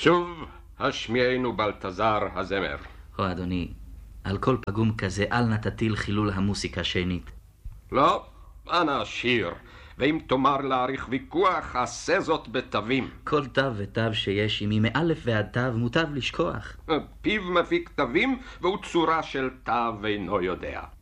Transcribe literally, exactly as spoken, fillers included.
שוב השמיענו בלטזר הזמר. או אדוני, על כל פגום כזה אל נא תטיל חילול המוסיקה שנית. לא, אנא שיר, ואם תאמר להעריך ויכוח, עשה זאת בתווים. כל תו ותו שיש עמי מאלף ועד תו מוטב לשכוח. פיו מפיק תווים והוא צורה של תו אינו יודע.